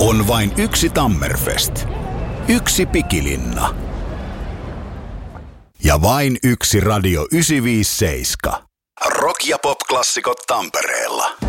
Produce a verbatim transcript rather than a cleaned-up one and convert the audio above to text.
On vain yksi Tammerfest. Yksi Pikilinna. Ja vain yksi Radio yhdeksänsataaviisikymmentäseitsemän. Rock- ja pop-klassikot Tampereella.